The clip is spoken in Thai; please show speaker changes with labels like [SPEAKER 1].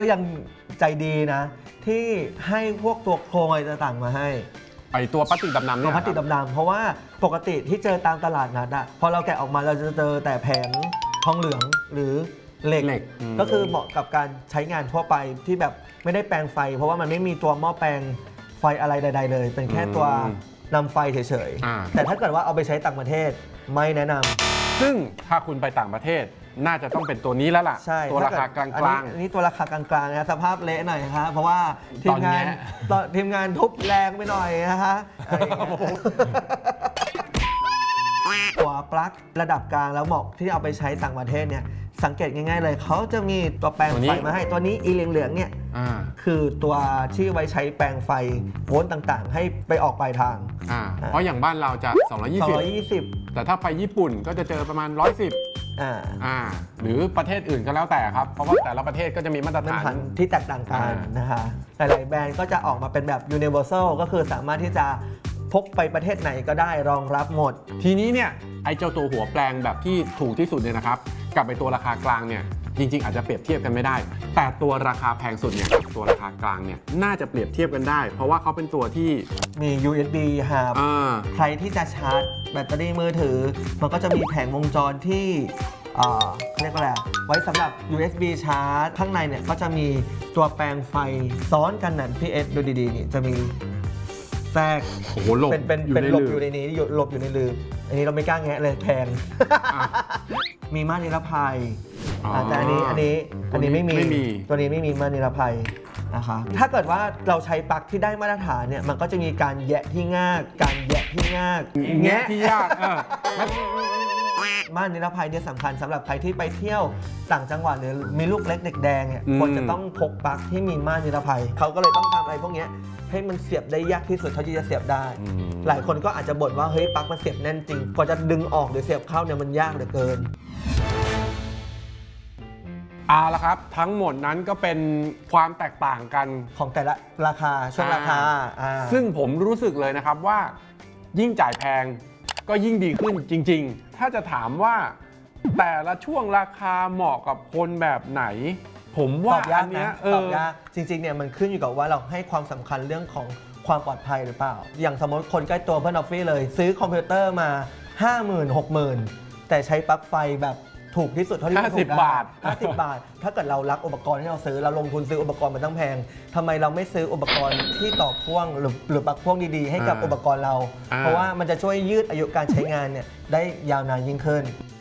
[SPEAKER 1] ก็ยังใจดีนะที่ให้พวกตัวโครงอะไรต่างๆมาให้
[SPEAKER 2] ไอตัวพลาสติกดำๆเนี่ย
[SPEAKER 1] ตัวพลาสติกดำๆเพราะว่าปกติที่เจอตามตลาดนัดอะพอเราแกะออกมาเราจะเจอแต่แผงทองเหลืองหรือเหล็กก็คือเหมาะกับการใช้งานทั่วไปที่แบบไม่ได้แปลงไฟเพราะว่ามันไม่มีตัวหม้อแปลงไฟอะไรใดๆเลยเป็นแค่ตัวนำไฟเฉยๆแต่ถ้าเกิดว่าเอาไปใช้ต่างประเทศไม่แนะนำ
[SPEAKER 2] ซึ่งถ้าคุณไปต่างประเทศน่าจะต้องเป็นตัวนี้แล้วล่ะตัวราคากลาง
[SPEAKER 1] ๆอันนี้ตัวราคากลางๆนะสภาพเละหน่อยครับเพราะว่าทีมงานทุบแรงไปหน่อยนะคะตัวปลั๊กระดับกลางแล้วเหมาะที่เอาไปใช้ต่างประเทศเนี่ยสังเกตง่ายๆเลยเขาจะมีตัวแปลงไฟมาให้ตัวนี้อีเหลืองๆเนี่ยคือตัวที่ไว้ใช้แปลงไฟโวลต์ต่างๆให้ไปออกปลายทาง
[SPEAKER 2] เพราะอย่างบ้านเราจะ220แต่ถ้าไปญี่ปุ่นก็จะเจอประมาณ110หรือประเทศอื่นก็แล้วแต่ครับเพราะว่าแต่ละประเทศก็จะมีมาตรฐาน
[SPEAKER 1] ที่แตกต่างกันนะคะหลายๆแบรนด์ก็จะออกมาเป็นแบบ universal ก็คือสามารถที่จะพกไปประเทศไหนก็ได้รองรับหมด
[SPEAKER 2] ทีนี้เนี่ยไอ้เจ้าตัวหัวแปลงแบบที่ถูกที่สุดเนี่ยนะครับกับไอ้ตัวราคากลางเนี่ยจริงๆอาจจะเปรียบเทียบกันไม่ได้แต่ตัวราคาแพงสุดเนี่ยตัวราคากลางเนี่ยน่าจะเปรียบเทียบกันได้เพราะว่าเขาเป็นตัวที่
[SPEAKER 1] มี USB hub ใครที่จะชาร์จแบตเตอรี่มือถือมันก็จะมีแผงวงจรที่เรียกว่าอะไรไว้สำหรับ USB ชาร์จข้างในเนี่ยก็จะมีตัวแปลงไฟซ้อนกันนั่นพี่เอสดูดีๆนี่จะมีแทรกเป็นหลบอยู่ในนี้หลบอยู่ในลืมอันนี้เราไม่กล้าแงะเลยแพงมีม่านนิรภัยแต่อันนี้ไม่มีตัวนี้ไม่มีม่านนิรภัยนะคะถ้าเกิดว่าเราใช้ปลั๊กที่ได้มาตรฐานเนี่ยมันก็จะมีการแยะที่ง่ายการแยะที่ง่าย
[SPEAKER 2] แงะที่ยาก
[SPEAKER 1] ม่านนิรภัยเนี่ยสำคัญสำหรับใครที่ไปเที่ยวต่างจังหวัดหรือมีลูกเล็กเด็กแดงเนี่ยควรจะต้องพกปลั๊กที่มีม่านนิรภัยเขาก็เลยต้องทำอะไรพวกนี้ให้มันเสียบได้ยากที่สุดเท่าที่จะเสียบได้หลายคนก็อาจจะบ่นว่าเฮ้ยปลั๊กมันเสียบแน่นจริงกว่าจะดึงออกหรือเสียบเข้าเนี่ยมันยากเหลือเกิน
[SPEAKER 2] เอาละครับทั้งหมดนั้นก็เป็นความแตกต่างกัน
[SPEAKER 1] ของแต่ละราคาช่วงราคา
[SPEAKER 2] ซึ่งผมรู้สึกเลยนะครับว่ายิ่งจ่ายแพงก็ยิ่งดีขึ้นจริงๆถ้าจะถามว่าแต่ละช่วงราคาเหมาะกับคนแบบไหนผมว่าอันนี้
[SPEAKER 1] ตอบยากจริงๆเนี่ยมันขึ้นอยู่กับว่าเราให้ความสำคัญเรื่องของความปลอดภัยหรือเปล่าอย่างสมมติคนใกล้ตัวเพื่อนออฟฟี่เลยซื้อคอมพิวเตอร์มา 50,000 60,000แต่ใช้ปลั๊กไฟแบบถูกที่สุดเท่าที่จะถูกได้50 บาทถ้าเกิดเรารักอุปกรณ์ที่เราซื้อเราลงทุนซื้ออุปกรณ์มันตั้งแพงทำไมเราไม่ซื้ออุปกรณ์ที่ต่อพ่วงหรือปลั๊กพ่วงดีๆให้กับอุปกรณ์เราเพราะว่ามันจะช่วยยืดอายุการใช้งานเนี่ยได้ยาวนานยิ่งขึ้น